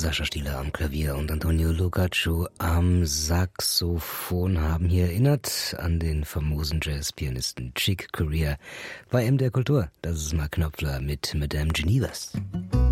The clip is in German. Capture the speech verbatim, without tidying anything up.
Sascha Stieler am Klavier und Antonio Locaccio am Saxophon haben hier erinnert an den famosen Jazzpianisten Chick Corea bei M D R Kultur. Das ist Mark Knopfler mit Madame Genevas.